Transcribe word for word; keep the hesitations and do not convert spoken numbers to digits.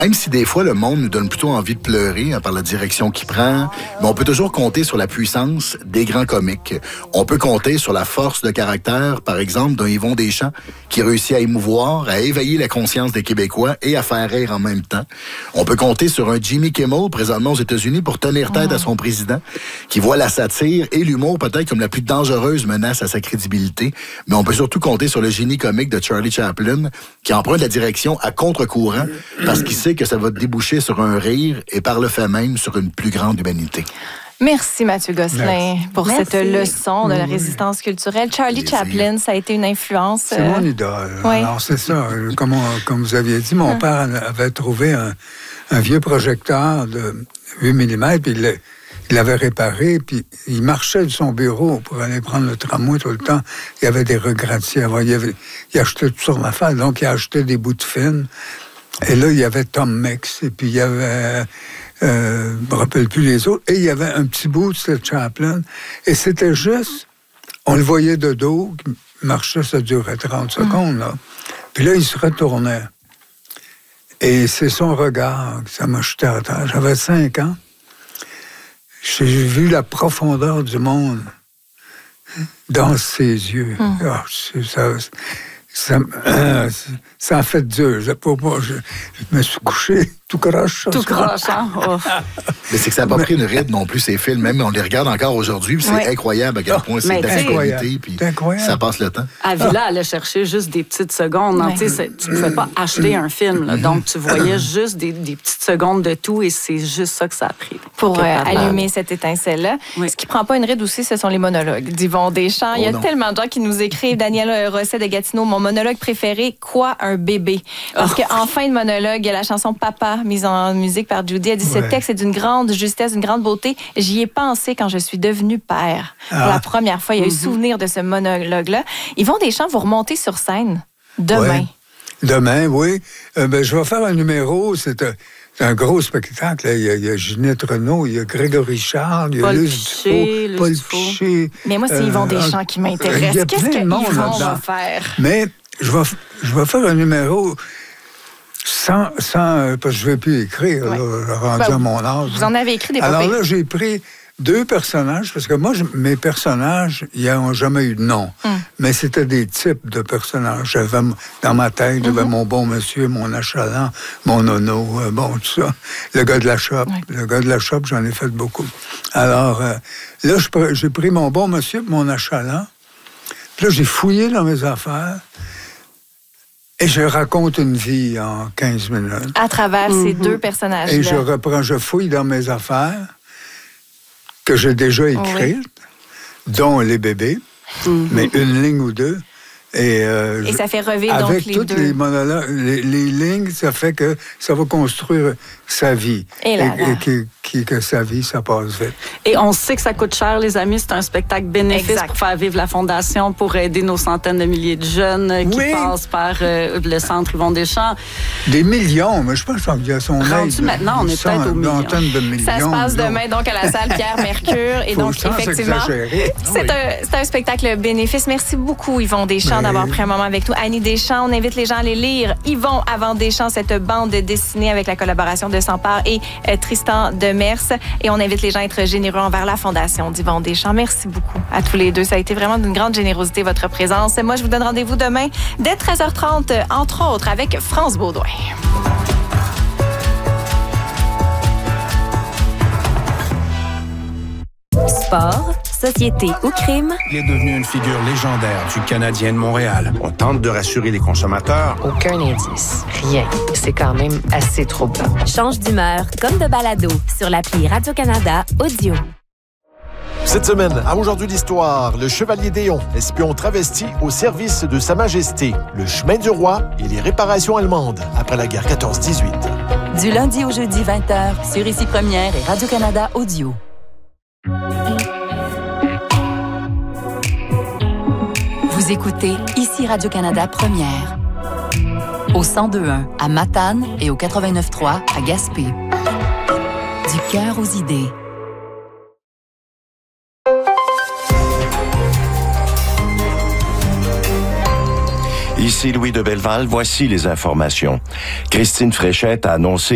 Même si des fois, le monde nous donne plutôt envie de pleurer hein, par la direction qu'il prend, mais on peut toujours compter sur la puissance des grands comiques. On peut compter sur la force de caractère, par exemple, d'un Yvon Deschamps, qui réussit à émouvoir, à éveiller la conscience des Québécois et à faire rire en même temps. On peut compter sur un Jimmy Kimmel, présentement aux États-Unis, pour tenir tête mmh. à son président, qui voit la satire et l'humour peut-être comme la plus dangereuse menace à sa crédibilité. Mais on peut surtout compter sur le génie comique de Charlie Chaplin, qui emprunte la direction à contre-courant, parce qu'il sait que ça va déboucher sur un rire et par le fait même sur une plus grande humanité. Merci Mathieu Gosselin Merci. pour Merci. cette leçon de la résistance culturelle. Charlie Chaplin, ça a été une influence. C'est mon idole. Oui. Alors c'est ça, comme, on, comme vous aviez dit, mon père avait trouvé un, un vieux projecteur de huit millimètres, puis il il l'avait réparé, puis il marchait de son bureau pour aller prendre le tramway tout le temps. Il y avait des regrets. Il, avait, il achetait toutes sortes d'affaires, donc il achetait des bouts de film. Et là, il y avait Tom Mix, et puis il y avait, euh, je me rappelle plus les autres, et il y avait un petit bout de cette Chaplin. Et c'était juste, on le voyait de dos, il marchait, ça durait trente secondes, là. Puis là, il se retournait. Et c'est son regard que ça m'a jeté à terre. J'avais cinq ans. J'ai vu la profondeur du monde dans ses yeux. Mm. Oh, c'est, ça, ça, euh, ça a fait dur. Je, je, je me suis couché tout croche. Tout croche, hein? Oh. Mais c'est que ça n'a pas mais, pris une ride non plus, ces films. Même on les regarde encore aujourd'hui, puis c'est oui. incroyable à quel point oh, c'est d'actualité, puis ça passe le temps. Avila allait chercher juste des petites secondes. Oui. Tu ne pouvais pas acheter un film, là, donc tu voyais juste des, des petites secondes de tout, et c'est juste ça que ça a pris. Pour euh, allumer cette étincelle-là. Oui. Ce qui ne prend pas une ride aussi, ce sont les monologues d'Yvon Deschamps. Oh, Il y a non. tellement de gens qui nous écrivent. Daniel Rosset de Gatineau, mon monologue préféré, quoi, un bébé? Parce oh. qu'en fin de monologue, il y a la chanson Papa, mise en musique par Judy. Elle dit, ouais. ce texte est d'une grande justesse, d'une grande beauté. J'y ai pensé quand je suis devenue père. Ah. Pour la première fois, il y a eu mm-hmm. souvenir de ce monologue-là. Yvon Deschamps, vous remontez sur scène demain. Ouais. Demain, oui. Euh, ben, je vais faire un numéro. C'est un, c'est un gros spectacle. Là. Il, y a, il y a Ginette Renaud, il y a Grégory Charles, il y a Luce Dufault, Paul Piché. Mais moi, c'est Yvon Deschamps euh, qui m'intéresse. Qu'est-ce que Yvon va faire? Mais je vais, je vais faire un numéro... Sans, sans, parce que je ne vais plus écrire, ouais. là, rendu ben, à mon âge. Vous en avez écrit des Alors papiers. là, j'ai pris deux personnages, parce que moi, je, mes personnages, ils n'ont jamais eu de nom. Mm. Mais c'était des types de personnages. J'avais, dans ma tête, j'avais mm-hmm. mon bon monsieur, mon achalant, mon nono, euh, bon, tout ça. Le gars de la shop. Ouais. Le gars de la shop, j'en ai fait beaucoup. Alors, euh, là, je, j'ai pris mon bon monsieur, mon achalant. Puis là, j'ai fouillé dans mes affaires. Et je raconte une vie en quinze minutes. À travers mm-hmm. ces deux personnages-là. Et je reprends, je fouille dans mes affaires que j'ai déjà écrites, oui. dont les bébés, mm-hmm. mais une ligne ou deux. Et, euh, et ça fait revivre avec donc les toutes deux. Les, monologues, les, les lignes, ça fait que ça va construire sa vie. Et, là, et, et que, que, que sa vie, ça passe vite. Et on sait que ça coûte cher, les amis. C'est un spectacle bénéfice exact. Pour faire vivre la Fondation, pour aider nos centaines de milliers de jeunes qui oui. passent par euh, le centre Yvon Deschamps. Des millions, mais je pense qu'il y a son aide. Rendu maintenant, on est peut-être aux millions. De millions. Ça se passe demain donc à la salle Pierre Mercure. Et donc, effectivement, c'est un, c'est un spectacle bénéfice. Merci beaucoup, Yvon Deschamps, mais... d'avoir pris un moment avec nous. Annie Deschamps, on invite les gens à aller lire Yvon avant Deschamps, cette bande dessinée avec la collaboration de Sampard et euh, Tristan Demers. Et on invite les gens à être généreux envers la Fondation d'Yvon Deschamps. Merci beaucoup à tous les deux. Ça a été vraiment d'une grande générosité, votre présence. Moi, je vous donne rendez-vous demain dès treize heures trente, entre autres, avec France Baudouin. Sport, société ou crime. Il est devenu une figure légendaire du Canadien de Montréal. On tente de rassurer les consommateurs. Aucun indice, rien. C'est quand même assez troublant. Change d'humeur comme de balado sur l'appli Radio-Canada Audio. Cette semaine, à Aujourd'hui l'Histoire, le Chevalier d'Éon, espion travesti au service de Sa Majesté, le chemin du roi et les réparations allemandes après la guerre quatorze dix-huit. Du lundi au jeudi vingt heures sur Ici Première et Radio-Canada Audio. Vous écoutez Ici Radio-Canada Première. Au cent deux point un à Matane et au quatre-vingt-neuf point trois à Gaspé. Du cœur aux idées. Ici Louis de Belleval, voici les informations. Christine Fréchette a annoncé